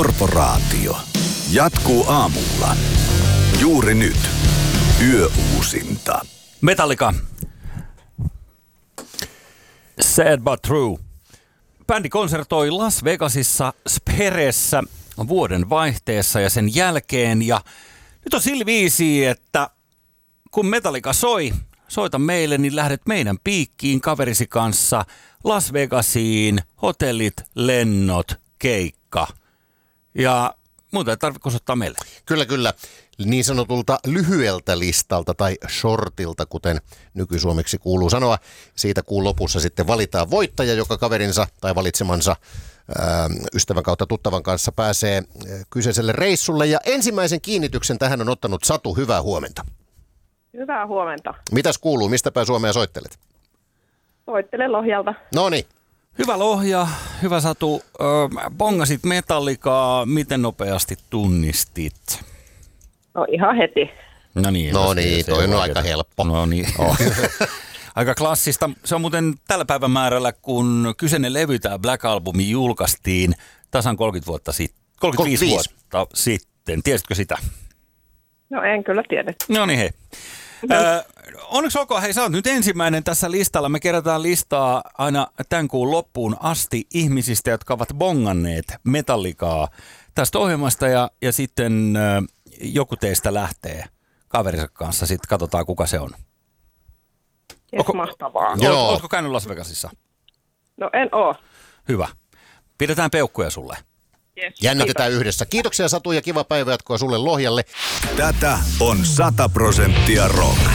Korporaatio. Jatkuu aamulla. Juuri nyt. Yöuusinta. Metallica. Sad but true. Bändi konsertoi Las Vegasissa Speressä vuoden vaihteessa ja sen jälkeen. Ja nyt on sillä viisi, että kun Metallica soita meille, niin lähdet meidän piikkiin kaverisi kanssa Las Vegasiin, hotellit, lennot, keikka. Ja muuta ei tarvitse osoittaa meille. Kyllä. Niin sanotulta lyhyeltä listalta tai shortilta, kuten nykysuomeksi kuuluu sanoa. Siitä kuun lopussa sitten valitaan voittaja, joka kaverinsa tai valitsemansa ystävän kautta tuttavan kanssa pääsee kyseiselle reissulle. Ja ensimmäisen kiinnityksen tähän on ottanut Satu. Hyvää huomenta. Hyvää huomenta. Mitäs kuuluu? Mistä päin Suomea soittelet? Soittelen Lohjalta. Noniin. Hyvä Lohja, hyvä Satu. Bongasit Metallicaa, miten nopeasti tunnistit? No ihan heti. No niin, toi on aika helppo. No niin. Oh. Aika klassista. Se on muuten tällä päivän määrällä, kun kyseinen levy, tämä Black Albumi, julkaistiin tasan 35 vuotta sitten. Tiesitkö sitä? No en kyllä tiedä. No niin hei. Onneksi olkoon, hei sä oot nyt ensimmäinen tässä listalla. Me kerätään listaa aina tämän kuun loppuun asti ihmisistä, jotka ovat bonganneet Metallicaa tästä ohjelmasta ja sitten joku teistä lähtee kaverinsa kanssa. Sitten katsotaan, kuka se on. Mahtavaa. Oletko käynyt Las Vegasissa? No en oo. Hyvä. Pidetään peukkuja sulle. Yes, Jännätetään yhdessä. Kiitoksia Satu ja kiva päivä jatkoa sulle Lohjalle. Tätä on 100% rock.